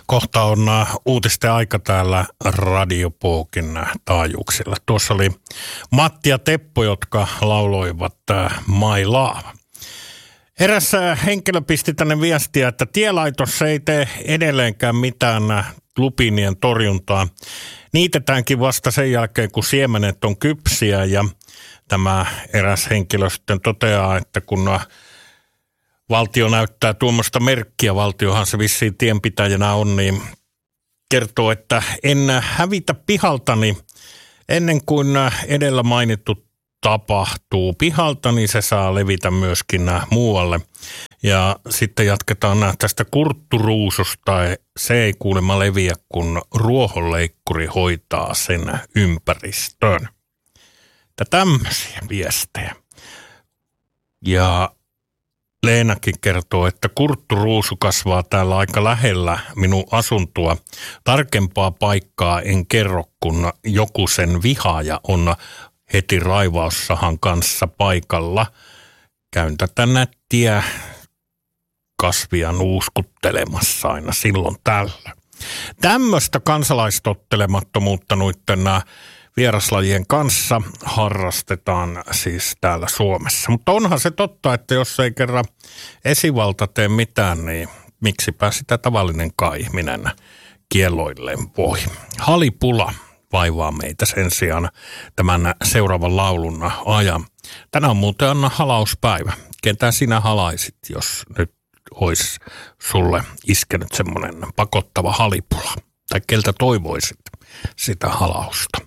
Kohta on uutisten aika täällä Radio Pookin taajuuksilla. Tuossa oli Matti ja Teppo, jotka lauloivat My Love. Eräs henkilö pisti tänne viestiä, että tielaitos ei tee edelleenkään mitään lupinien torjuntaa. Niitetäänkin vasta sen jälkeen, kun siemenet on kypsiä, ja tämä eräs henkilö sitten toteaa, että kun valtio näyttää tuommoista merkkiä, valtiohan se vissiin tienpitäjänä on, niin kertoo, että en hävitä pihaltani ennen kuin edellä mainittu tapahtuu. Pihaltani se saa levitä myöskin muualle. Ja sitten jatketaan tästä kurtturuususta. Se ei kuulemma leviä, kun ruohonleikkuri hoitaa sen ympäristön. Tämmöisiä viestejä. Ja Leenakin kertoo, että kurtturuusu kasvaa täällä aika lähellä minun asuntoa. Tarkempaa paikkaa en kerro, kun joku sen vihaaja on heti raivaussahan kanssa paikalla. Käyn tätä nättiä kasvia nuuskuttelemassa aina silloin tällä. Tämmöistä kansalaistottelemattomuutta noitten vieraslajien kanssa harrastetaan siis täällä Suomessa. Mutta onhan se totta, että jos ei kerran esivalta tee mitään, niin miksipä sitä tavallinen ihminen kielloilleen voi. Halipula vaivaa meitä sen sijaan tämän seuraavan laulun ajan. Tänään on muuten Anna halauspäivä. Ketä sinä halaisit, jos nyt olisi sulle iskenyt semmoinen pakottava halipula? Tai keltä toivoisit sitä halausta?